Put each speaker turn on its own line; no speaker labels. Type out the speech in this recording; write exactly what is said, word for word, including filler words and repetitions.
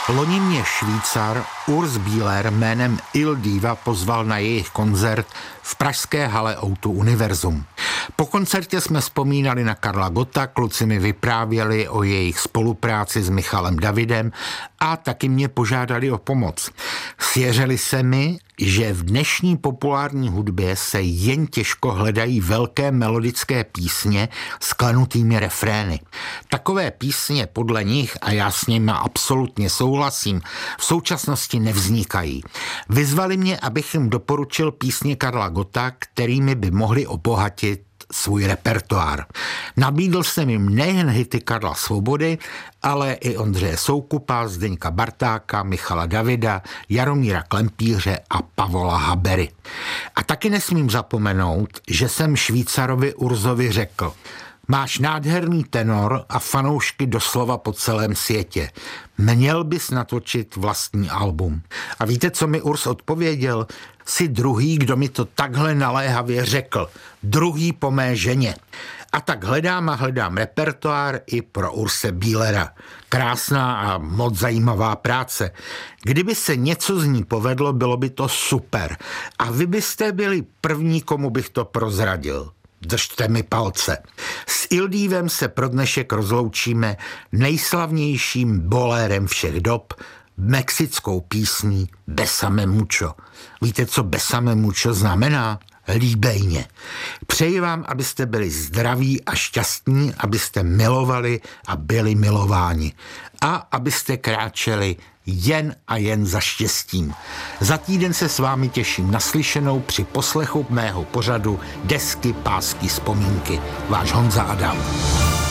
Loni mě Švýcar Urs Bieler jménem Il Diva pozval na jejich koncert v pražské hale O dva Univerzum. Po koncertě jsme vzpomínali na Karla Gotta, kluci mi vyprávěli o jejich spolupráci s Michalem Davidem a taky mě požádali o pomoc. Svěřili se mi, že v dnešní populární hudbě se jen těžko hledají velké melodické písně s klenutými refrény. Takové písně podle nich, a já s nimi absolutně souhlasím, v současnosti nevznikají. Vyzvali mě, abych jim doporučil písně Karla Gotta, kterými by mohli obohatit svůj repertoár. Nabídl jsem jim nejen hity Karla Svobody, ale i Ondřeje Soukupa, Zdeňka Bartáka, Michala Davida, Jaromíra Klempíře a Pavola Habery. A taky nesmím zapomenout, že jsem Švýcarovi Urzovi řekl: máš nádherný tenor a fanoušky doslova po celém světě. Měl bys natočit vlastní album. A víte, co mi Urs odpověděl? Jsi druhý, kdo mi to takhle naléhavě řekl. Druhý po mé ženě. A tak hledám a hledám repertoár i pro Urse Bielera. Krásná a moc zajímavá práce. Kdyby se něco z ní povedlo, bylo by to super. A vy byste byli první, komu bych to prozradil. Držte mi palce. S Il Divem se pro dnešek rozloučíme nejslavnějším bolérem všech dob, mexickou písní Besame mucho. Víte, co Besame mucho znamená? Líbejně. Přeji vám, abyste byli zdraví a šťastní, abyste milovali a byli milováni. A abyste kráčeli jen a jen za štěstím. Za týden se s vámi těším na slyšenou při poslechu mého pořadu Desky, pásky, vzpomínky. Váš Honza Adam.